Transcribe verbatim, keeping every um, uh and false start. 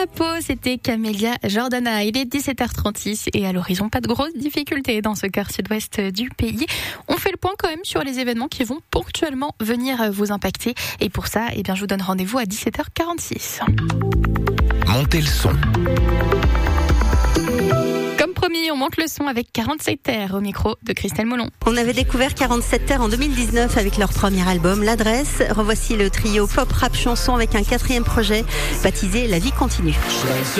ma peau, c'était Camélia Jordana. Il est dix-sept heures trente-six et à l'horizon, pas de grosses difficultés dans ce quart sud-ouest du pays. On fait le point quand même sur les événements qui vont ponctuellement venir vous impacter. Et pour ça, eh bien, je vous donne rendez-vous à dix-sept heures quarante-six. Montez le son. Comme promis, on monte le son avec quarante-sept terres au micro de Christelle Molon. On avait découvert quarante-sept terres en deux mille dix-neuf avec leur premier album, L'Adresse. Revoici le trio pop rap chanson avec un quatrième projet baptisé La Vie Continue.